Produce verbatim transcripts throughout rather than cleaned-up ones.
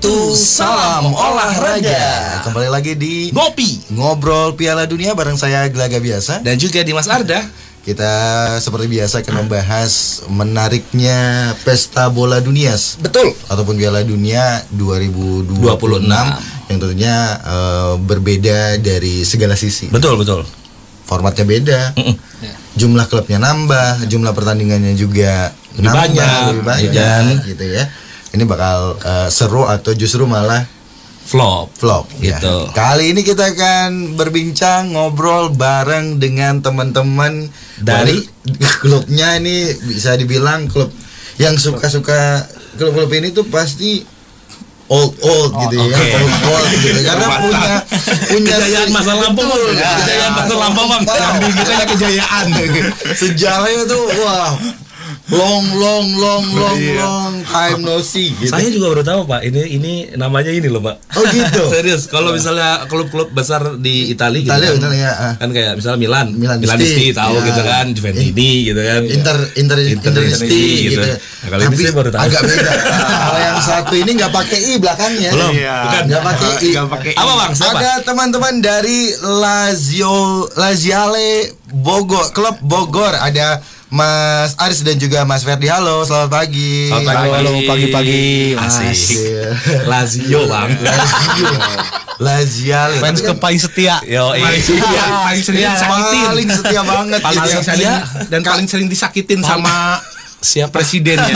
satu, salam olahraga. Kembali lagi di Ngopi Ngobrol Piala Dunia bareng saya Gelaga Biasa. dan juga Dimas Arda. Kita seperti biasa akan membahas menariknya pesta bola dunia. Betul. Ataupun Piala Dunia dua ribu dua puluh enam yang tentunya uh, berbeda dari segala sisi. Betul, betul. Formatnya beda. Mm-mm. Jumlah klubnya nambah, jumlah pertandingannya juga Lebih nambah, banyak, lebih banyak iya. gitu ya. Ini bakal uh, seru atau justru malah Flop. vlog ya. Gitu. Kali ini kita akan berbincang ngobrol bareng dengan teman-teman dari klubnya. Ini bisa dibilang klub yang suka-suka klub-klub ini tuh pasti old old Oh, gitu ya, okay. old old gitu karena punya punya Kejayaan masa lampau, Bang. Betul, Kejayaan masa lampau, Bang. Yang kita kejayaan. Sejarahnya tuh wah. Long long long long long time no see gitu. Saya juga baru tahu, Pak. Ini ini namanya ini loh, Pak. Oh gitu. Serius. Kalau misalnya klub-klub besar di Italia gitu Italia, kan, Italia, ah. kan kayak misalnya Milan, Milan Milanisti Misti, tahu ya. gitu kan, Juventini gitu kan. Inter Inter Inter- Interisti gitu. gitu. Nah, kalau ini Tapi saya baru tahu. agak beda. Kalau yang satu ini nggak pakai i belakangnya. Belum. Iya. Bukan. Nggak pakai i. Nggak pakai i. Apa, Bang? Siapa? Ada teman-teman dari Lazio Laziale Bogor, klub Bogor. Ada Mas Aris dan juga Mas Ferdi. Halo, selamat pagi. Selamat pagi. Halo, pagi-pagi, Mas. Asik. Iya. Lazio, Bang. Lazio. Laziale. Fans Tapi ke kan paling setia. Yo, Paling setia, paling sering Iya, disakitin. paling setia banget Paling gitu ya. sering dan paling sering disakitin sama siapa presidennya.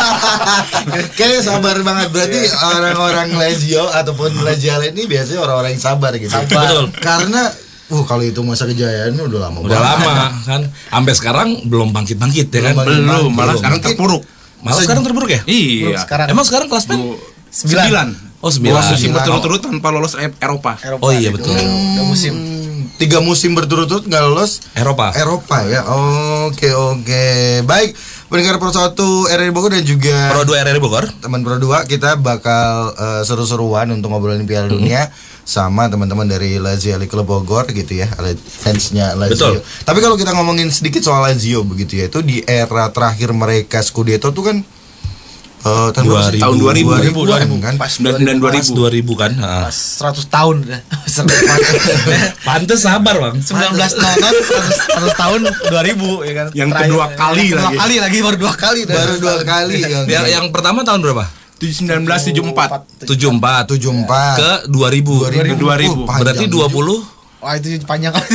Kayak sabar banget. Berarti orang-orang Lazio ataupun Laziale ini biasanya orang-orang yang sabar gitu. Betul. Karena uh kalau itu masa kejayaan udah lama Udah banget. lama kan, sampai sekarang belum bangkit-bangkit ya kan? Belum Belum, malah Belum. sekarang Mungkin- terpuruk. Malah Se- sekarang terburuk ya? Iya. sekarang. Emang sekarang kelas berapa? Sembilan. Oh, sembilan. Dua musim Sembilan. berturut-turut tanpa lolos E- Eropa. Eropa. Oh iya betul. Udah musim. Hmm, tiga musim berturut-turut nggak lolos Eropa. Eropa ya. Oke oke. Baik, pendengar Pro satu R R I Bogor dan juga Pro dua R R I Bogor. teman Pro dua, kita bakal eh, seru-seruan untuk ngobrolin Piala Dunia sama teman-teman dari Laziale Klub Bogor gitu ya, ada fansnya Lazio. Betul. Tapi kalau kita ngomongin sedikit soal Lazio begitu ya, itu di era terakhir mereka Scudetto tuh kan eh, tahun berapa sih? Tahun dua ribu. dua ribuan kan? Pas sembilan puluh sembilan dua ribu. dua ribu kan. Heeh. Pas seratus tahun dah. Pantes sabar, Bang. sembilan belas nol nol seratus tahun dua ribu ya kan. Yang Terakhir. kedua kali Yang kedua lagi. kali lagi baru dua kali dah. Baru dua kali yang Yang, yang pertama tahun berapa? seribu sembilan ratus tujuh puluh empat. tujuh puluh empat tujuh puluh empat ke dua ribu. dua ribu. Oh, panjang Berarti dua puluh. Wah itu panjang kali.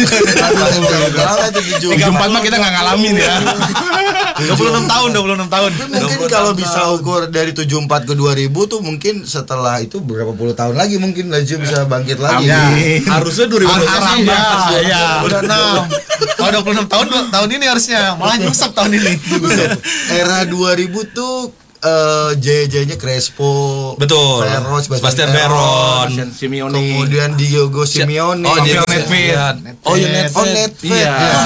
tujuh tujuh puluh empat mah kita nggak ngalamin ya. dua puluh enam tahun, dua puluh enam tahun. Mungkin kalau bisa ukur dari tujuh puluh empat ke dua ribu tuh mungkin setelah itu berapa puluh tahun lagi mungkin Lazio bisa bangkit lagi. Amin. Harusnya dua ribu dua belas sih. Ya, Ya. ya. Udah enam. Kalau dua puluh enam tahun tahun ini harusnya malah nyungsep tahun ini. Era dua ribu tuh eh, jaya-jayanya Crespo, Betul. Veron, Sebastian Veron. Sebastian Simeone. kemudian Diogo Simeone, Oh, dia Nedved. Oh, iya Oh, Nedved. Nedved. Iya. Ya.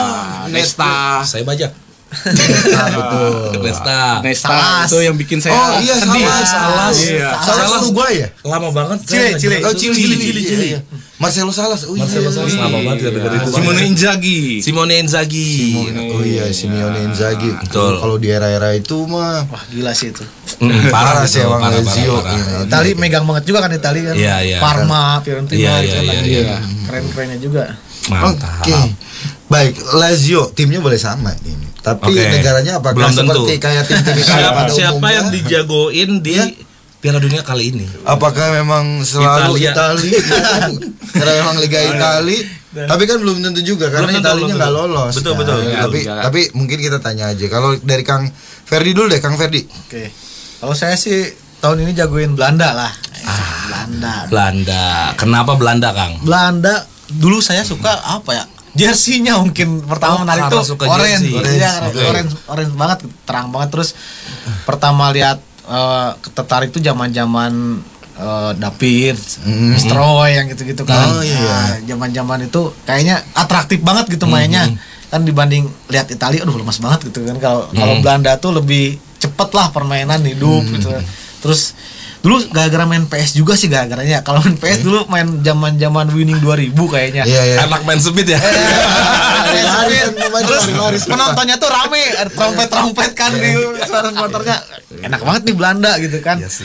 Nesta. Saya bajak. Nesta, betul. Nesta. Nesta Salas. itu yang bikin saya Oh iya, sedih. Salas, Salas. Iya. Salas Salas. Uruguay ya? Lama banget. Cile, saya Cile. nggak Oh, jelas. Cili, Cili, Cili, Cili, Cili. iya. Marcelo Salas. Oh, Marcelo iya. Salas lama banget ya dengerin itu. Simone Inzaghi. Simone Inzaghi. Oh iya, Simeone Inzaghi. Betul. Kalau di era-era itu mah Wah gila sih itu. Mm, parah sih gitu, emang parah, Lazio. parah, parah. Iya. Itali megang banget juga kan Itali kan. Iya, iya. Parma, Fiorentina Iya, itu iya, kan iya, lagi iya. keren-kerennya juga. Mantap. Oke. Baik, Lazio timnya boleh sama ini. Tapi Oke. negaranya apakah Belum tentu. seperti kayak tim-tim Italia Siapa, pada siapa umumnya? yang dijagoin di Iya. Piala Dunia kali ini? Apakah memang selalu Italia. Italia? Karena memang Liga Italia. Tapi kan belum tentu juga karena Belum tentu, Italinya belum nggak tentu. lolos. Betul, kan. betul. Ya, Iya, tapi iya. tapi mungkin kita tanya aja. Kalau dari Kang Ferdi dulu deh, Kang Ferdi. Oke. Kalau saya sih tahun ini jagoin Belanda lah. Belanda. Belanda. Kenapa Belanda, Kang? Belanda dulu saya suka apa ya? Jersinya mungkin pertama Oh, menarik karena tuh suka orange, jersey. orange, ya, Orange, oke. orange, orange banget, terang banget. Terus pertama lihat eh, tertarik tuh zaman-zaman eh, David, Mhm. Stroy yang gitu-gitu kan. Oh, iya. Nah, zaman-zaman itu kayaknya atraktif banget gitu mainnya. Kan dibanding lihat Italia, aduh lemas banget gitu kan. Kalau kalau Belanda tuh lebih cepet lah permainan hidup gitu. Terus dulu gara-gara main P S juga sih gara-garanya. Kalau main P S dulu main zaman-zaman winning dua ribu kayaknya. Iya, iya. Anak main sebit ya. Lari-lari kan pemain Terus lari-lari. penontonnya tuh rame, ada trompet-trompet kan di suara supporternya. Enak banget nih Belanda gitu kan. Iya sih.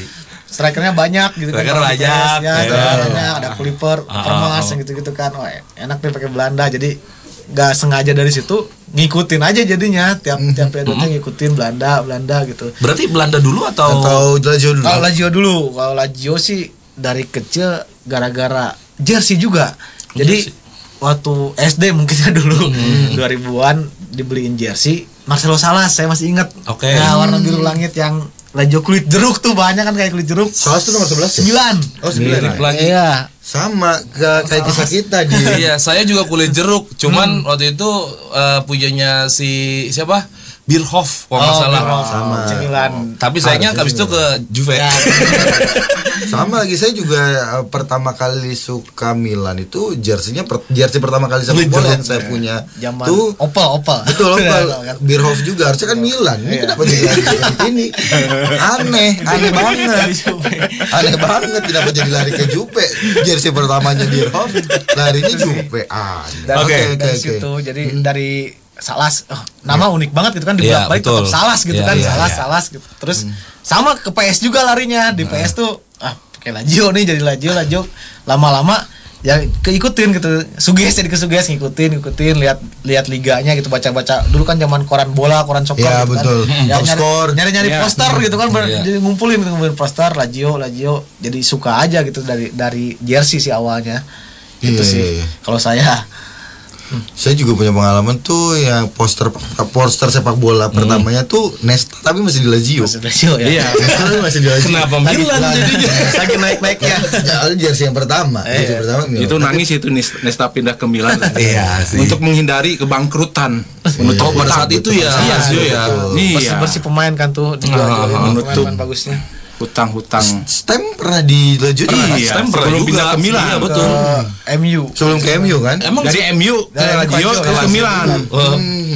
strikernya banyak gitu Striker kan. banyak, ya, ya. striker banyak, ada Kluivert, Ah, Overmars ah, yang gitu-gitu kan. Wah, enak nih pakai Belanda. Jadi nggak sengaja dari situ ngikutin aja jadinya tiap tiap episode ngikutin Belanda Belanda gitu. Berarti Belanda dulu atau, Atau Lazio dulu. Kalau Lazio dulu, kalau Lazio sih dari kecil gara-gara jersey juga. Jadi Jersey. waktu S D mungkin ya dulu dua ribuan dibeliin jersey Marcelo Salas, saya masih ingat. Oke. Ya, warna biru langit yang Lazio kulit jeruk tuh banyak kan kayak kulit jeruk. Salah itu nomor sebelas ya? sembilan. Oh, sembilan. Mirip ya? lagi. Iya. Sama ke, kayak kisah kita di Iya, saya juga kulit jeruk. Cuman waktu itu eh, punyanya si siapa? Bierhoff kalau nggak salah. Sama. Cemilan. Tapi sayangnya Harusnya habis itu juga. ke Juve. Ya, Sama lagi saya juga eh, pertama kali suka Milan itu jersey-nya per, jersey pertama kali sepak Kulit bola jeruk. yang saya punya zaman tuh Opel Opel. betul Iya, Opel kan. Bierhoff juga harusnya kan Milan. Ini kenapa jadi lari ke ini? Aneh, aneh banget. Aneh banget kenapa jadi lari ke Juve. Jersey pertamanya Bierhoff, larinya Juve. Aneh. Dan Oke, oke, dari oke. situ jadi dari Salas, oh, nama unik banget gitu kan, Iya, dibolak-balik betul. tetap Salas gitu Iya, kan, iya, Salas iya. Salas gitu. Terus sama ke P S juga larinya. Di P S tuh ah pakai Lazio nih, jadi Lazio Lazio lama-lama ya keikutin gitu. Suges jadi kesuges, ngikutin ngikutin lihat lihat liganya gitu, baca-baca. Dulu kan zaman koran bola, koran soccer Ya, gitu betul. kan. Top nyari, score. Nyari-nyari Ya. poster gitu kan, ber- Iya. jadi ngumpulin ngumpulin poster Lazio Lazio. Jadi suka aja gitu dari dari jersey sih awalnya. Gitu Iya, sih. iya, iya. Kalau saya Saya juga punya pengalaman tuh yang poster poster sepak bola pertamanya tuh Nesta tapi masih di Lazio. masih Lazio ya. Iya. Nesta tapi masih di Lazio. Kenapa Milan jadinya? Lagi naik-naiknya. Ya, jersey yang pertama, jersey Iya. pertama Milan. Itu nangis itu Nis- Nesta pindah ke Milan. Iya sih. Untuk menghindari kebangkrutan. Menutup Oh, pada utang. saat itu ya, Iya, Lazio ya. betul. Iya. bersih bersih pemain kan tuh dijual-jualin Ah, menutup. pemain bagusnya Hutang-hutang. Stem pernah di Lazio juga. Iya, Stem pernah sebelum juga. pindah ke Milan. Iya, betul. ke M U. Sebelum ke M U kan? Emang Dari M U ke Dari Lazio Lazio terus ke ke Milan. Oh,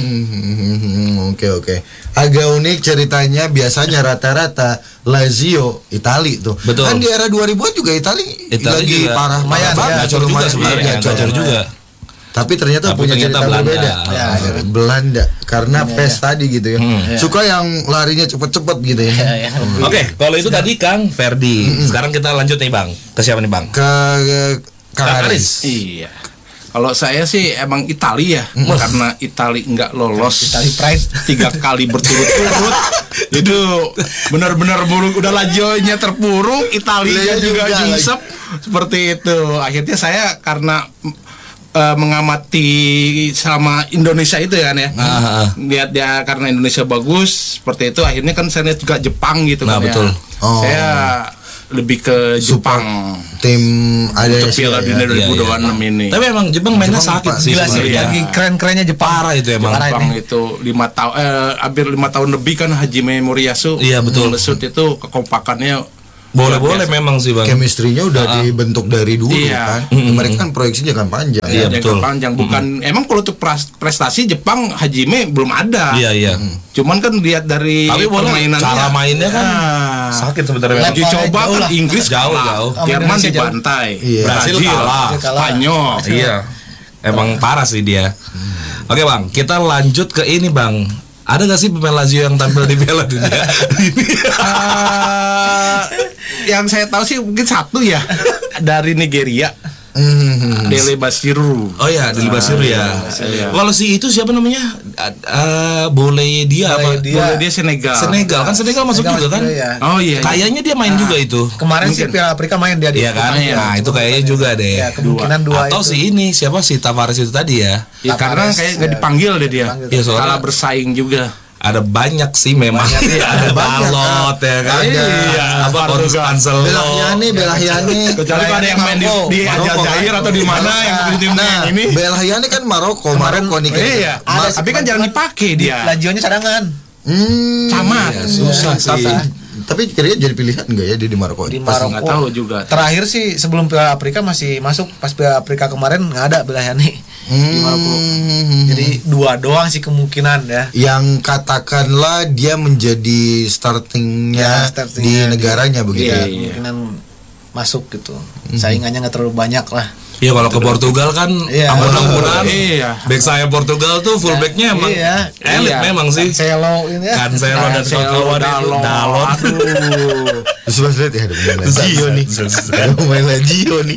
Hmm, Oke oke. Agak unik ceritanya. Biasanya rata-rata Lazio Itali tuh. Betul. Kan di era dua ribuan juga Itali, Itali lagi juga parah lumayan, parah ya, banget, gacor juga lumayan sebenarnya, gacor. gacor juga. Tapi ternyata Tapi punya ternyata cerita Belanda. berbeda. Ya, Ah, ya. Belanda karena Ya, pes ya. tadi gitu ya. Hmm, ya. Suka yang larinya cepet-cepet gitu ya. Ya, ya, lebih- Oke, kalau itu tadi Kang Ferdi. Sekarang kita lanjut nih Bang. Ke siapa nih Bang? Ke Kang Kang Aris. Iya. Kalau saya sih emang Italia ya, karena Italia nggak lolos Itali Pride. tiga kali berturut-turut. Itu benar-benar buruk, udah Lazio-nya terpuruk, Italia Lazio juga juga nyungsep seperti itu. Akhirnya saya karena eh, mengamati sama Indonesia itu ya kan ya, Ah, ah. lihat dia karena Indonesia bagus seperti itu. Akhirnya kan saya lihat juga Jepang gitu Nah, kan betul. ya. Oh. Saya lebih ke Support Jepang tim ada untuk Piala Dunia dua ribu dua puluh enam ini. Tapi emang Jepang mainnya Jepang sakit Pak. sih Gila sih, sebenarnya. lagi keren-kerennya Jepang. Parah itu emang. Parah Jepang ini. itu lima tahun, eh, hampir lima tahun lebih kan Hajime Moriyasu. Iya, betul. Melesut itu kekompakannya Boleh-boleh luar biasa. memang sih Bang. Chemistry-nya udah Ah. dibentuk dari dulu Iya. kan. Mm-mm. Mereka kan proyeksinya kan panjang. Iya, Jangka betul. panjang bukan emang kalau untuk pras- prestasi Jepang Hajime belum ada. Iya, iya. Cuman kan lihat dari Tapi boleh, permainannya, cara mainnya kan ah, sakit sebenarnya. Uji Levelnya coba jauh kan lah. Inggris Jauh, kalah, jauh. Sama Jerman Indonesia jauh. dibantai, Iya. Brasil Brazil, kalah. Kalah. Spanyol. Iya. Emang parah sih dia. Oke Bang, kita lanjut ke ini Bang. Ada gak sih pemain Lazio yang tampil di Piala Dunia? Eh, yang saya tahu sih mungkin satu ya dari Nigeria, Hmm. Dele Bashiru. Oh ya, Deli Basiru ya. iya. Kalau si itu siapa namanya? Uh, boleh dia apa? Boleh dia. Boleh dia Senegal. Senegal kan Senegal masuk Senegal juga kan? masuk juga, ya. Oh iya. iya. Kayaknya dia main juga itu. Kemarin sih Mungkin. Piala Afrika main dia di. Iya kan? Iya. Nah, itu kayaknya juga deh. Ya, kemungkinan dua, Atau itu. si ini siapa si Tavares itu tadi ya? Ya, karena Tavares, kayak nggak ya. dipanggil deh dia. Dipanggil. Iya, soalnya- Kalah bersaing juga. Ada banyak sih memang. Ada banyak, Balot ya kan. Ada. Iya, apa Anselot. Belahyani, Belahyani. Kecuali ada yang main di, Maroko. di Maroko, Aljazair kan? atau di mana yang di tim Nah, ini. Belahyani kan Maroko, Maroko nih kan. Iya, Ma- tapi kan jarang dipakai dia. Lazio-nya cadangan. Hmm. Camat. Iya, susah sih. Tapi tapi kira-kira jadi pilihan enggak ya dia di Maroko? Di Pas Maroko. nggak tahu juga. Terakhir sih sebelum Piala Afrika masih masuk, pas Piala Afrika kemarin nggak ada Belahyani di Maroko. Hmm. Jadi dua doang sih kemungkinan ya. yang katakanlah dia menjadi startingnya Ya, di startingnya negaranya begitu. Iya, ya. iya. Kemungkinan masuk gitu. Saingannya nggak terlalu banyak lah. Iya kalau ke Portugal kan Iya. ampun-ampunan. Iya. Back saya Portugal tuh fullbacknya emang Iya. elit Iya. memang sih. Cancelo ini ya. Cancelo dan Cancelo, kawan itu Dalot. Dalot. Aduh. Terus pas lihat ya ada pemain Lazio nih. Ada pemain Lazio nih.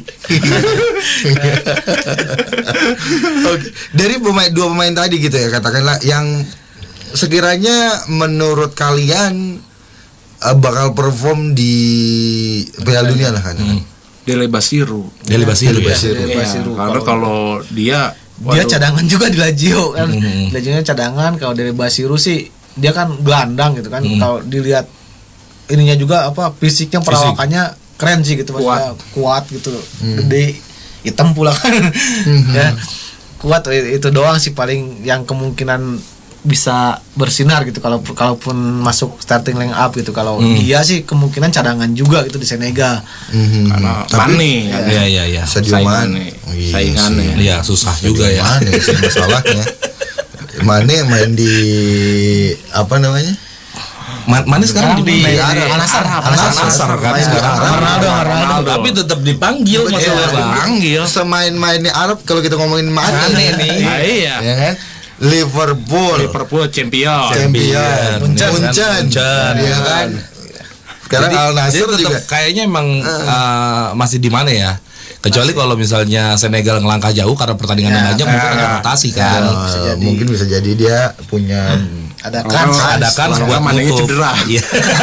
Oke, dari pemain dua pemain tadi gitu ya katakanlah yang sekiranya menurut kalian uh, bakal perform di Piala Dunia lah kan. Hmm. Dele Basiru. Dele Basiru ya. Dele Iya, Basiru. karena kalau dia Dia waduh, cadangan juga di Lazio kan. Hmm. Lazio-nya cadangan. Kalau dari Basiru sih dia kan gelandang gitu kan. Hmm. Kalau dilihat ininya juga apa fisiknya perawakannya keren sih gitu maksudnya kuat gitu, gede, hitam pula kan. Ya. Kuat itu doang sih paling yang kemungkinan bisa bersinar gitu kalau kalaupun masuk starting line up gitu. Kalau Hmm. dia sih kemungkinan cadangan juga gitu di Senegal. Mhm. karena Tapi Mane kan. Iya iya iya. Sadio Saingannya. Mane. Oh, iya Saingannya. sih. Iya susah juga ya. Mane sih masalahnya. Mane main di apa namanya? Ma- Mane sekarang di di Arab. Al-Nassr. Al-Nassr kan Main di sekarang. Arab. Ronaldo, Ronaldo. Tapi tetap dipanggil Iya, masalahnya Bang. Panggil. Semain-mainnya Arab kalau kita ngomongin Mane, Mane nih. Ah, iya. ya kan? Liverpool, Liverpool champion. champion, Munchen. Munchen, Munchen. ya kan? Sekarang Jadi- Al Nassr jadi tetap juga. kayaknya emang uh, masih di mana ya? Kecuali kalau misalnya Senegal ngelangkah jauh karena pertandingan Ya, yang banyak mungkin ada rotasi kan. Oh, bisa jadi. mungkin bisa jadi dia punya Ada Oh, kan ada kan Kalau buat Manenya nutup. cedera. Iya.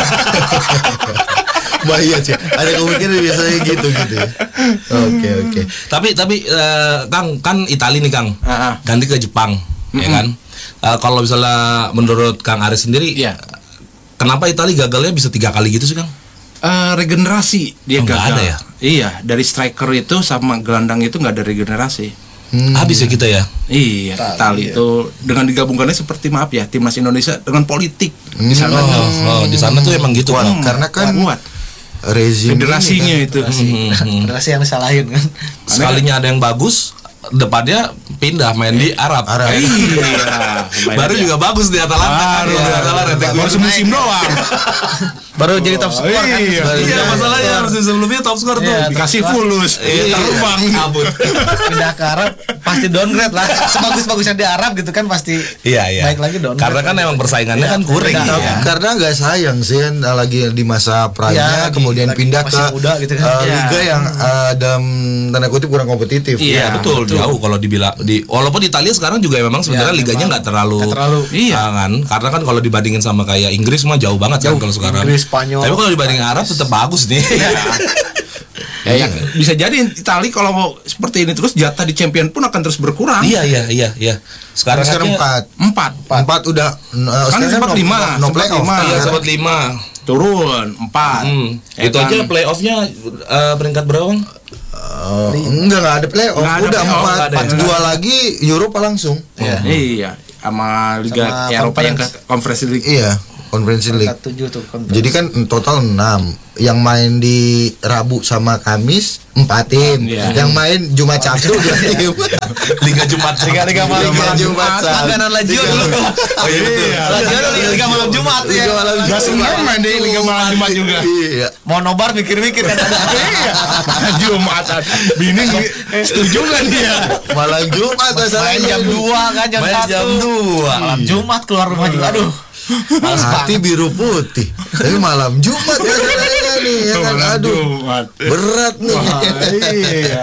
bahaya sih. Ada kemungkinan biasanya gitu gitu ya. Oke oke. Tapi tapi eh, Kang kan Itali nih Kang. Ah, ah. Ganti ke Jepang, ya kan? Eh, kalau misalnya menurut Kang Aris sendiri, Iya. kenapa Itali gagalnya bisa tiga kali gitu sih Kang? Eh, regenerasi dia Oh, nggak gagal. ada ya? Iya, dari striker itu sama gelandang itu nggak ada regenerasi. Hmm. Habis ya kita ya. Iya, Itali itu dengan digabungkannya seperti maaf ya timnas Indonesia dengan politik di sana. Oh, tuh. oh, di sana tuh emang gitu Kuat, Bang. karena kan kuat. rezim Federasinya ini itu. Hmm. federasi yang disalahin kan. Sekalinya ada yang bagus, depannya pindah main di Arab. Arab. Eh, Iya, Baru juga bagus di Atalanta kan. Baru, Di Atalanta. baru, baru semusim doang. Baru jadi top scorer kan. iya. Iya, masalahnya harus sebelumnya top score tuh. Iya, Dikasih fulus, Iya, terbang. kabut. Pindah ke Arab pasti downgrade lah. Sebagus-bagusnya di Arab gitu kan pasti Iya, iya. baik lagi downgrade. Karena kan emang persaingannya kan kuring Iya. ya. Karena nggak sayang sih kan, lagi di masa prime-nya Iya, lagi- kemudian lagi pindah masih ke muda gitu kan. eh, Iya. liga yang eh, dalam tanda kutip kurang kompetitif. Iya, Iya, betul, betul. jauh kalau dibilang di walaupun Italia sekarang juga memang sebenarnya Iya, liganya memang. nggak terlalu Nggak terlalu. Iya. ah, kan karena kan kalau dibandingin sama kayak Inggris mah jauh banget kan Jauh. kalau sekarang. Inggris, Spanyol. Tapi kalau dibanding Arab tetap bagus nih. Ya, ya, bisa jadi Itali kalau mau seperti ini terus jatah di champion pun akan terus berkurang. Iya, iya, iya, iya. Sekarang Sekarang aja- empat. Empat. Empat udah eh, Kan sekarang sempat no- lima, no, no sempat playoff. lima. Iya, sempat lima. Turun empat. Hmm. Ya Itu kan? aja playoffnya eh, peringkat berapa Bang? Eh, enggak enggak ada playoff, Nggak ada udah playoff, empat, nggak ada ya. dua lagi Eropa langsung. Iya. Iya, sama Liga Sama Eropa yang ke Conference. Conference League. Iya, Conference League. Angkat tujuh tuh kan. Jadi kan total enam. Yang main di Rabu sama Kamis empat tim. Iya. Yang main Jumat Sabtu dua tim. Liga Jumat. Liga Liga malam Liga Jumat Sabtu. Langganan Lazio dulu. Oh iya betul. Lazio dulu Liga malam Jumat ya. Liga malam Gak semua main di Liga Malam Jumat juga. Iya. Mau nobar mikir-mikir kan. Iya, malam Jumat. Bini setuju nggak dia? Malam Jumat Main masalahnya. jam dua kan jam Main satu. jam dua. Malam Jumat keluar rumah juga. Aduh. Males Hati banget. biru putih. Tapi malam Jumat masalahnya nih ya kan. Malam Aduh. Jumat. Berat nih. Iya.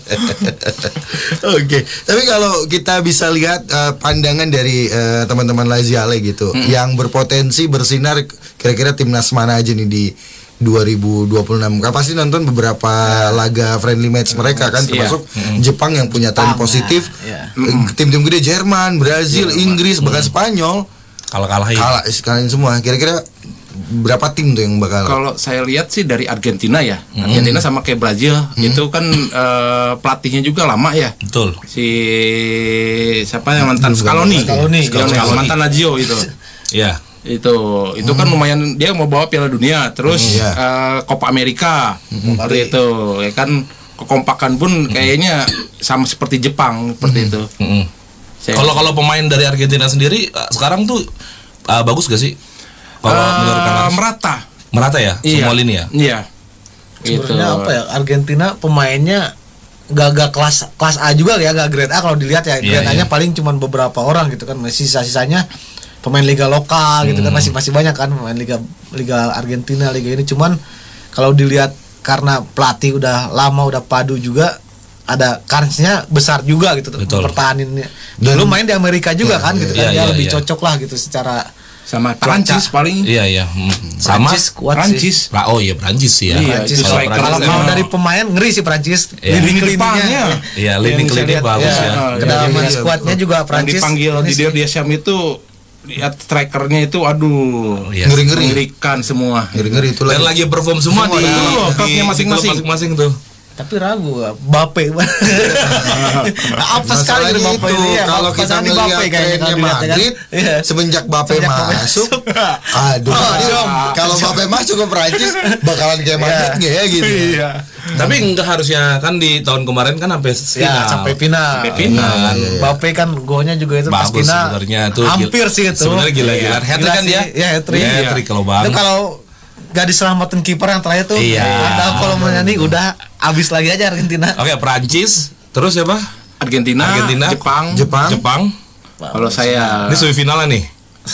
Oke, tapi kalau kita bisa lihat eh, pandangan dari eh, teman-teman Laziale gitu, yang berpotensi bersinar, kira-kira timnas mana aja nih di dua ribu dua puluh enam? Kan pasti nonton beberapa laga friendly match mereka kan, Iya. termasuk Jepang yang punya tren Jepang, positif, ya. Eh, tim-tim gede Jerman, Brazil, Inggris, bahkan Spanyol Kalah-kalahin. kalah sekalian semua. Kira-kira berapa tim tuh yang bakal? Kalau saya lihat sih dari Argentina ya, Argentina sama kayak Brazil itu kan eh, pelatihnya juga lama ya. Betul. Si siapa yang mantan Scaloni, Scaloni. Scaloni, Scaloni. mantan Lazio itu. Iya. Itu itu kan lumayan, dia mau bawa Piala Dunia terus Iya. eh, Copa America seperti itu ya kan, kekompakan pun kayaknya sama seperti Jepang seperti itu. Mm-mm. Saya- Kalau kalau pemain dari Argentina sendiri eh, sekarang tuh eh, bagus gak sih? Kalau Eh, menurut Kang Aris? merata. Merata ya, Iya. semua lini ya. Iya. sebenarnya Gitu. apa ya, Argentina pemainnya gak, gak kelas kelas A juga ya, gak grade A kalau dilihat ya. Iya, Grade A-nya iya. paling cuman beberapa orang gitu kan, masih sisa-sisanya pemain liga lokal gitu kan, Hmm. masih masih banyak kan pemain liga liga Argentina, liga ini. Cuman kalau dilihat karena pelatih udah lama, udah padu juga, ada kansnya besar juga gitu tuh Betul. pertahaninnya. Dan- Dulu main di Amerika juga kan gitu kan, Iya, dia iya, lebih iya. cocok lah gitu secara Sama Prancis paling. Iya iya. Hmm. Sama Prancis kuat Prancis. sih. Pra- oh iya Prancis sih ya. Iya, Prancis. itu Kalau striker. Prancis Kalau kalau emang- dari pemain ngeri sih Prancis. Iya. Lini Depannya. klininya. Iya, lini Yang bisa klinik lihat, bagus ya. ya. Oh, Kedalaman iya, iya. skuadnya juga Yang Prancis. dipanggil Ini di sih. Diasiam itu, lihat strikernya itu aduh, Iya. Ngeri-ngeri. mengerikan semua. Ngeri-ngeri itu Dan lagi. lagi perform semua Semua di, di klubnya di- di masing-masing. klub masing-masing tuh. Tapi ragu Bape. Apa sekali Masalahnya Bape itu ini ya. kalau kita Pasangan ngelihat Bape kayaknya trennya kalau dilihat ya kan. Madrid Iya. semenjak Bape Semenjak Bape masuk, masuk. aduh, Oh, dia- Jom. kalau Bape masuk ke Prancis bakalan kayak Madrid nggak ya gitu. Iya. Tapi enggak harusnya kan di tahun kemarin kan sampai Ya, final. sampai final. Sampai final. Kan. Bape kan golnya juga itu pas Bagus final. sebenarnya tuh. Hampir gila- sih itu. Sebenarnya gila-gila. Iya. Hat-trick kan Gila dia? sih. Iya, hat-trick. Iya, Iya. hat-trick kalau Itu Bang. kalau gak diselamatin kiper yang terakhir tuh, Iya. ada kalau menyanyi udah abis lagi aja Argentina. Oke, Prancis, terus siapa? Argentina, Argentina, Jepang. Jepang. Jepang. Kalau saya Ini semifinalnya nih.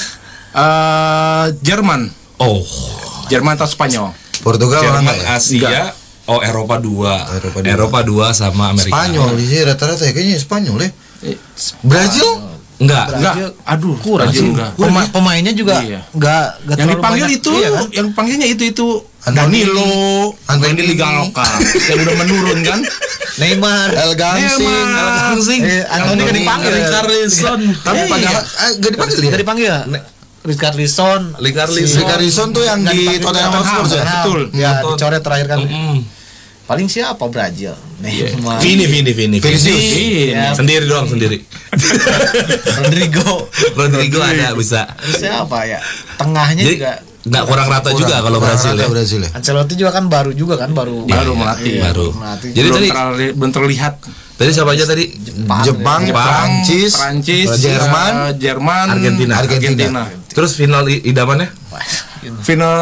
eh, Jerman, Oh, Jerman atau Spanyol. Portugal orang Jerman, nggak ya? Asia. Oh, Eropa dua. Eropa dua. Eropa dua sama Amerika. Spanyol di sini rata-rata ya kayaknya Spanyol ya. Brazil? Enggak. Enggak, aduh, Kurang Brazil sih. enggak. Pema- pemainnya juga Iya. nggak nggak Yang terlalu dipanggil banyak. itu, Iya kan? yang panggilnya itu itu Antoni. Danilo, main di liga Antoni. lokal, yang udah menurun kan. Neymar, El Gansing. Neymar. El Gansing. Eh, Antoni kan dipanggil. Richarlison. Tapi Iya. padahal ah, nggak dipanggil dia. Nggak dipanggil. Richarlison, Richarlison. Richarlison tuh yang Nggak di dipanggil Tottenham Hotspur ya. Betul. Ya, Nonton. dicoret terakhir kan. Mm-mm. Paling siapa Brazil? Neymar, Vini, Vini, Vini. Vinicius. Vini. Ya. Sendiri doang, sendiri. Rodrigo. Rodrigo ada bisa. Terus siapa ya? Tengahnya Jadi juga. nggak kurang rata juga kalau Kurang Brazil rata ya. Brazil ya. Ancelotti juga kan baru juga kan baru Baru melatih. Iya, Baru. melatih. Jadi belum, tadi terli- belum terlihat. tadi siapa aja tadi? Jepang, Jepang, ya. Prancis, Prancis, Jerman, eh, Jerman, Argentina. Argentina. Terus final i- idamannya? Final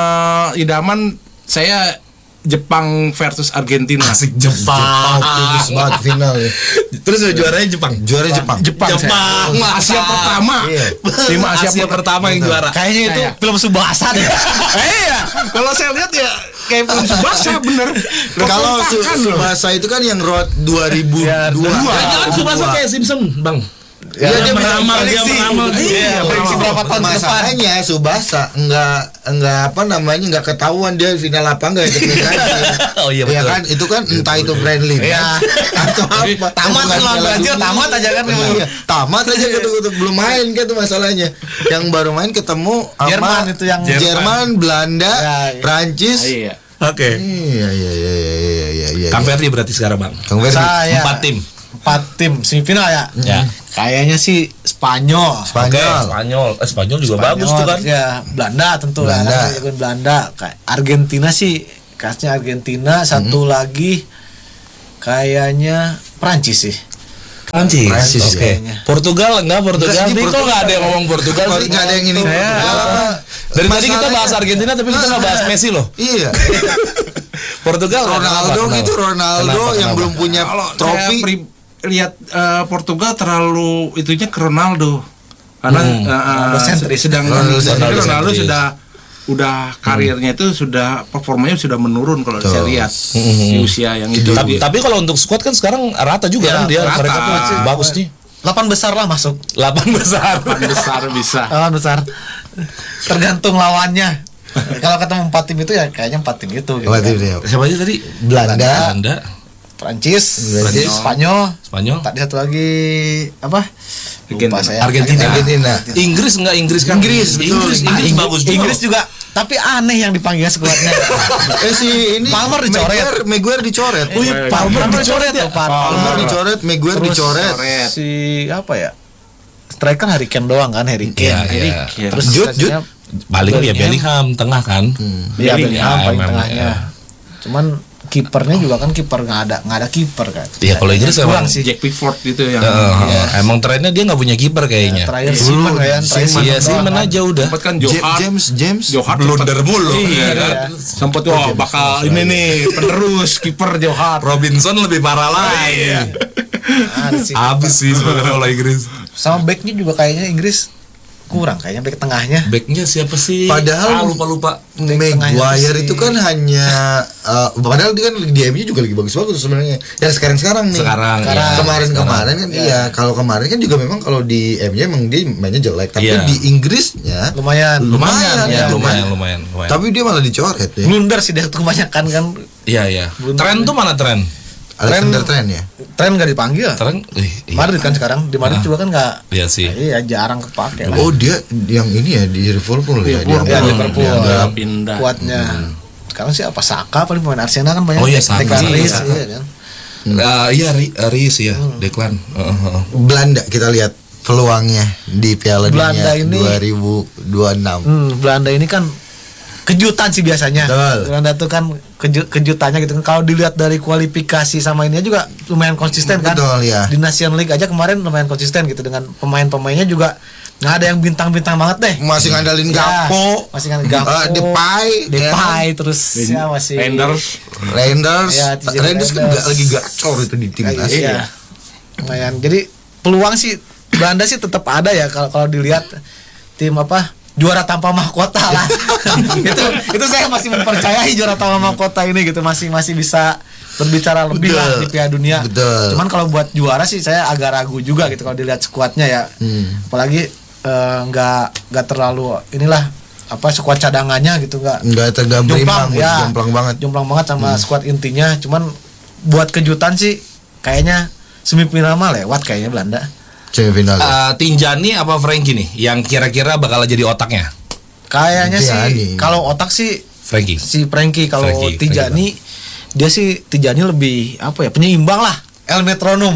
idaman saya Jepang versus Argentina. Asik Jepang. optimis banget final ya. Terus juaranya Jepang. Juara Jepang. Jepang, Jepang. saya. Asia pertama. Iya. Tim Asia, Asia pertama yang juara. Kayaknya itu Kayak- film Subasa deh. Iya, kalau saya lihat ya kayak film Subasa bener. Kalau Su- Kekompakan loh. Subasa itu kan yang road dua ribu dua. Ya, dua. Jangan Subasa kayak Simpson, Bang. Ya, dia dia meramal, dia prediksi. meramal. Iya, prediksi berapa tahun ke depan. Masalahnya Subasa enggak enggak apa namanya enggak ketahuan dia final apa enggak itu Oh iya, ya betul. kan itu kan entah itu friendly Iya. atau apa Tamat Bukan lawan Piala Brazil, Dunia. tamat aja kan memang. Iya, tamat aja gitu, gitu belum main gitu masalahnya yang baru main ketemu sama Jerman itu yang- Jerman, Belanda, Ya, iya. Prancis. Iya. Oke. Iya iya iya iya iya iya iya. Kang Ferdi berarti sekarang, Bang. Kang Ferdi. Saya Empat tim. Empat tim semifinal ya. Ya. Kayaknya sih Spanyol. Oke, Spanyol. Spanyol. Eh, Spanyol juga Spanyol, bagus tuh kan. Ya, Belanda tentu Belanda. kan. Ikut Belanda. Kayak Argentina sih, khasnya Argentina. Satu lagi kayaknya Prancis sih. Prancis. Prancis, Oke. kayaknya. Portugal enggak Portugal. Enggak, ini Ini kok Portugal. enggak ada yang ngomong Portugal sih? Enggak ada yang ini. Saya- Portugal apa? Dari tadi kita Masalahnya- bahas Argentina tapi kita enggak bahas Messi loh. Iya. Portugal Ronaldo kenapa? gitu Ronaldo Kenapa? yang Kenapa? belum punya Kalau trofi. saya pri- lihat eh, Portugal terlalu itunya ke Ronaldo. Karena Hmm. eh, eh, Ronaldo sentris. sedang Ronaldo Ronaldo, sentris. Ronaldo sentris. sudah udah karirnya itu sudah performanya sudah menurun kalau saya Betul. lihat di usia yang itu. Tapi, tapi kalau untuk squad kan sekarang rata juga Ya, kan dia rata. mereka tuh bagus nih. Delapan besar lah masuk. Delapan besar. besar bisa. Delapan besar. Tergantung lawannya. Kalau ketemu empat tim itu ya kayaknya empat tim itu. Gitu Apa kan. tim dia? Siapa aja tadi? Belanda. Belanda, Prancis, Prancis. Spanyol, Spanyol, tadi satu lagi apa? Lupa Argentina. saya. Argentina. Argentina. Inggris enggak Inggris kan? Inggris, betul. Inggris, Ah, Inggris bagus juga. Inggris juga, tapi aneh yang dipanggil skuadnya. Eh si ini Palmer dicoret. Maguire, Maguire dicoret. Oh iya, Palmer dicoret ya? Palmer dicoret, Maguire Terus dicoret. si apa ya? Striker Harry Kane doang kan, Harry Kane. Iya, Harry iya. Kane. Terus Jude, sisanya- Paling ya Bellingham tengah kan. Iya, Bellingham, Bellingham paling memang, tengahnya. ya. Cuman kipernya juga kan kiper nggak ada nggak ada kiper kan. Iya, kalau Inggris kurang emang sih. Jack Pickford gitu yang Uh, emang trennya dia nggak punya kiper kayaknya. Terakhir Simon kan, terakhir Iya, Simon aja udah. sempat kan Ja- Johar James James Johar Blunder mulu. Iya Iya. kan. Sempat wah bakal ini nih penerus kiper Johar. Robinson lebih parah lagi. Ada sih. Abis sih sebenarnya kalau Inggris. Sama backnya juga kayaknya Inggris kurang kayaknya back tengahnya. Backnya siapa sih? Padahal ah, lupa lupa. Maguire sih. itu kan hanya uh, padahal dia kan di M U juga lagi bagus-bagus sebenarnya. Yang sekarang-sekarang nih. Sekarang, Sekarang. ya. Kemarin-kemarin kan Ya. iya, kalau kemarin kan juga memang kalau di M U emang dia mainnya jelek, tapi Iya. di Inggrisnya Lumayan. Lumayan, ya, gitu lumayan, kan. lumayan, lumayan. Tapi dia malah dicoret ya. Blunder sih dia kebanyakan kan. Iya, iya. Belum Tren tuh mana tren? Alexander Trent ya. Tren nggak dipanggil. Tren, eh, iya. Madrid kan sekarang di Madrid Ah. juga kan nggak. Iya sih. Iya jarang kepake. lah. Oh dia yang ini ya di Liverpool ya. Liverpool, Dia ya, Liverpool. dianggap Pindah. Kuatnya. Sekarang sih apa Saka paling pemain Arsenal kan banyak. Oh iya, Saka. Declan Rice, Saka. iya kan. Ah, iya, Ri- Rice ya, Declan. Uh, uh, uh. Belanda kita lihat peluangnya di Piala Belanda Dunia ini- dua ribu dua puluh enam. Hmm, Belanda ini kan kejutan sih biasanya. Betul. Belanda tuh kan keju- kejutannya gitu kan. Kalau dilihat dari kualifikasi sama ini juga lumayan konsisten kan. Betul, ya. Di Nation League aja kemarin lumayan konsisten gitu dengan pemain-pemainnya juga nggak ada yang bintang-bintang banget deh. Masih ngandalin Ya, Gakpo, masih ngandalin Gakpo, eh, Depay, Depay, terus siapa sih? Reinders. Reinders, Ya, Tijeri Reinders kan Reinders. nggak lagi gacor itu di timnas. Iya. Lumayan. Jadi peluang sih Belanda sih tetap ada ya kalau kalau dilihat tim apa juara tanpa mahkota lah. itu itu saya masih mempercayai juara tanpa mahkota ini gitu masih masih bisa berbicara lebih Betul. lah di Piala Dunia. Betul. Cuman kalau buat juara sih saya agak ragu juga gitu kalau dilihat skuadnya ya. Hmm. Apalagi eh, nggak nggak terlalu inilah apa skuad cadangannya gitu nggak Nggak tergabung jomplang berimbang, ya jomplang banget. jomplang banget sama skuad intinya. Cuman buat kejutan sih kayaknya semifinal mah lewat kayaknya Belanda. Semifinal. ya. Uh, Tinjani apa Frankie nih yang kira-kira bakal jadi otaknya? Kayaknya sih Tijani. kalau otak sih Frankie. si Frankie, kalau Frankie, Tijani dia sih Tijani lebih apa ya penyeimbang lah, El metronom.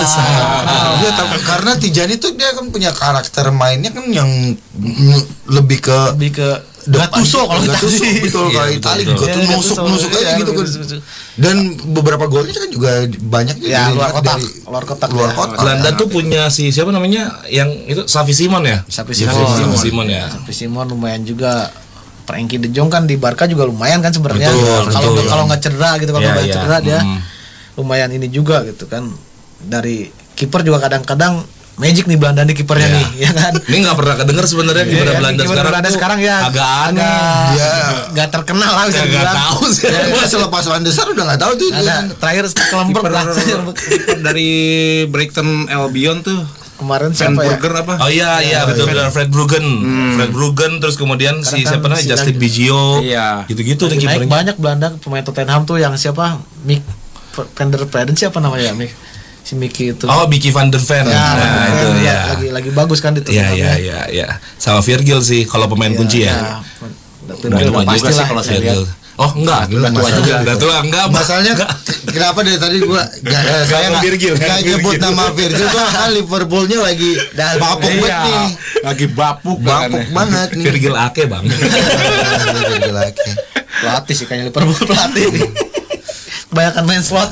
Dia tapi- karena Tijani tuh dia kan punya karakter mainnya kan yang mm, lebih ke lebih ke depan. Gattuso kalau kita Gattuso, sih. betul Iya, kalau betul, Itali betul. Gattuso Iya, nusuk Gattuso, nusuk aja iya, gitu kan. Gattuso. Dan beberapa golnya kan juga banyak juga Ya, luar dilihat kotak, dari luar kotak luar ya. kotak. Belanda tuh punya si siapa namanya yang itu Xavi Simon ya? Sapi Xavi Simon. Simon, Simon ya. Sapi Simon lumayan juga. Frankie De Jong kan di Barca juga lumayan kan sebenarnya. Betul, Kalau betul. kalau nggak cedera gitu, kalau Iya, nggak iya. cedera dia Hmm. lumayan ini juga gitu kan. Dari kiper juga kadang-kadang magic nih Belanda nih kipernya Iya. nih, ya kan. Ini nggak pernah kedenger sebenarnya Iya, kiper kan, Belanda kiper sekarang. Belanda tuh sekarang ya agak aneh. agak Iya. nggak terkenal lah bisa Nggak dibilang. tahu sih. Ya, Udah selepas Van der Sar udah nggak tahu tuh ada dia. terakhir Stekelenburg Kiper lah. kiper dari Brighton Albion tuh Kemarin Van siapa ya? Burger apa? Oh iya iya betul betul Fred Bruggen. Fred Bruggen terus kemudian si Kadang-kadang siapa namanya si Justin lagi- Biggio. Iya. Gitu-gitu tuh Lagi naik kipernya. banyak Belanda pemain Tottenham tuh yang siapa? Mick Van der Preden siapa namanya ya? Mick si Mickey itu. Oh, Bicky van der Ven. Ya, Nah, Van der itu Ven, ya. lagi lagi bagus kan di Iya Tottenham. iya iya iya. Sama Virgil sih kalau pemain kunci ya. Virgil udah pasti lah kalau saya Virgil. Oh enggak, Gila, udah tua masalah. juga. Udah tua enggak. Masalahnya Enggak. kenapa dari tadi gua gak, eh, saya mau nggak Virgil, nggak nggak nyebut Virgil. nama Virgil tuh kan Liverpoolnya lagi bapuk banget Iya, nih. lagi bapuk Bapuk kan. banget nih. Virgil Ake, Bang. Virgil lagi. Pelatih sih kayaknya Liverpool pelatih nih. Kebanyakan main slot.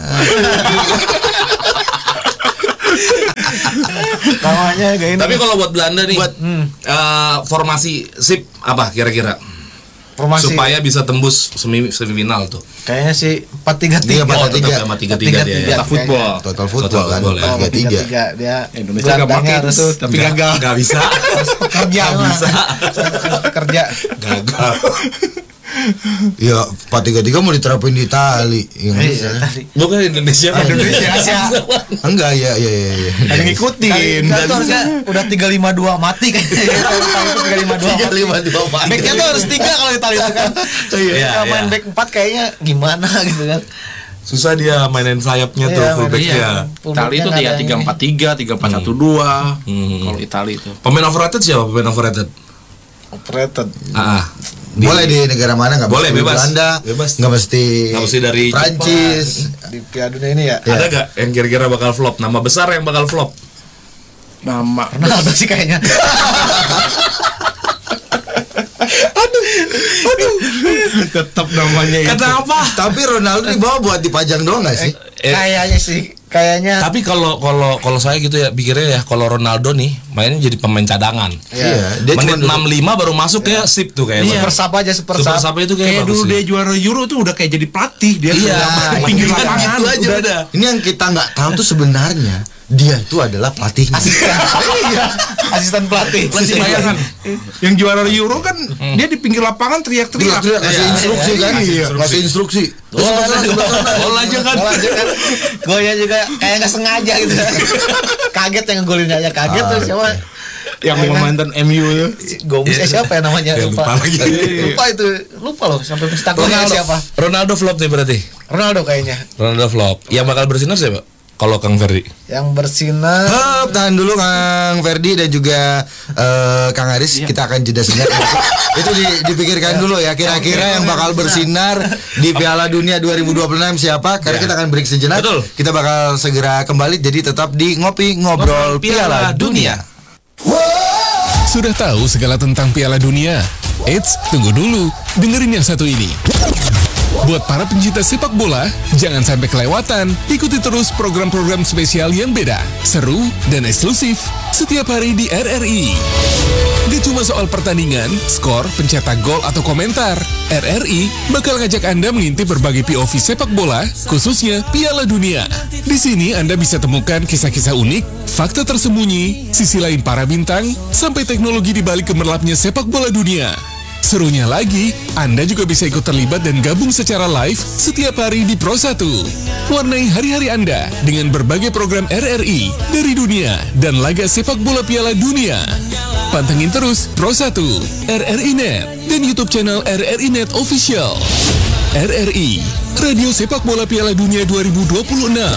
Namanya kayak ini. Tapi kalau buat Belanda nih, Buat- eh, formasi sip apa kira-kira? formasi Supaya bisa tembus semi semifinal tuh. kayaknya sih empat tiga Dia tiga. empat Oh, tiga. tetap sama tiga tiga dia. ya. Total football. Total football Total kan football, ya. tiga tiga. tiga dia Indonesia gak Belandanya pakai harus itu tapi gagal. Gak bisa. kerja Nggak lah. bisa. kerja Gagal. Ya empat tiga tiga mau diterapin di Itali. Ya, nggak bisa. Iya, tadi. Bukan Indonesia. Bang. Indonesia. Enggak ya ya ya. ya. Ada yang ngikutin. Kita tuh harusnya udah tiga lima dua mati kayaknya. tiga lima dua Tiga lima dua mati. Backnya tuh harus tiga kalau Italia itu kan. Iya, Kalau main iya. back empat kayaknya gimana gitu kan. Susah dia mainin sayapnya tuh Iya, fullbacknya. Iya. Itali itu dia tiga empat tiga, tiga empat satu dua. Hmm. Kalau Itali itu. Pemain overrated siapa? Pemain overrated? Operated. Ah, ah. Di- Boleh di negara mana nggak Boleh, mesti bebas. Belanda, Bebas. nggak mesti Nggak mesti dari Prancis. Di Piala Dunia ini ya. Ada gak yang kira-kira bakal flop? Nama besar yang bakal flop? Nama Ronaldo sih kayaknya. Tetap namanya itu. Kenapa? Tapi Ronaldo dibawa buat dipajang doang gak sih? Eh, Kayaknya sih, kayaknya. Tapi kalau kalau kalau saya gitu ya pikirnya ya kalau Ronaldo nih mainnya jadi pemain cadangan. Iya, dia Menit cuma enam puluh lima baru masuk ya sip tuh kayak. Super sub aja, super Super sub. sub itu kayak Kayak bagus dulu sih. dia juara Euro tuh udah kayak jadi pelatih dia. Iya, di pinggir iya, lapangan. gitu aja Udah- udah. Ini yang kita nggak tahu tuh sebenarnya dia itu adalah pelatihnya. Asisten. Iya, asisten pelatih. Masih bayangkan yang juara Euro kan dia di pinggir lapangan teriak-teriak. Teriak-teriak kasih Iya, instruksi iya, kan? iya. Kasih instruksi. Oh, Gol aja kan. Gol aja kan. Golnya juga kayak nggak sengaja gitu. Kaget yang ngegolin aja kaget Ah, tuh siapa? Yang mantan M U ya. Gomis eh, siapa ya namanya? Ya, lupa Lupa. lagi. Lupa itu. Lupa loh sampai mencetak golnya Ronaldo, siapa? Ronaldo flop nih berarti. Ronaldo kayaknya. Ronaldo flop. Yang bakal bersinar siapa? Kalau Kang Ferdi. Yang bersinar. Hup, tahan dulu Kang Ferdi dan juga eh, Kang Aris, kita akan jeda sejenak. Itu di- dipikirkan dulu ya kira-kira yang bakal bersinar di Piala Dunia dua ribu dua puluh enam siapa? Karena kita akan break sejenak. Betul. Kita bakal segera kembali, jadi tetap di Ngopi Ngobrol Piala Dunia. Sudah tahu segala tentang Piala Dunia? Eits, tunggu dulu. Dengerin yang satu ini. Buat para pencinta sepak bola, jangan sampai kelewatan. Ikuti terus program-program spesial yang beda, seru, dan eksklusif setiap hari di R R I. Gak cuma soal pertandingan, skor, pencetak gol, atau komentar. R R I bakal ngajak Anda mengintip berbagai P O V sepak bola, khususnya Piala Dunia. Di sini Anda bisa temukan kisah-kisah unik, fakta tersembunyi, sisi lain para bintang, sampai teknologi di balik gemerlapnya sepak bola dunia. Serunya lagi, Anda juga bisa ikut terlibat dan gabung secara live setiap hari di Pro satu. Warnai hari-hari Anda dengan berbagai program R R I dari dunia dan laga sepak bola Piala Dunia. Pantengin terus Pro satu, R R I Net, dan YouTube channel R R I Net Official. R R I, Radio Sepak Bola Piala Dunia dua ribu dua puluh enam.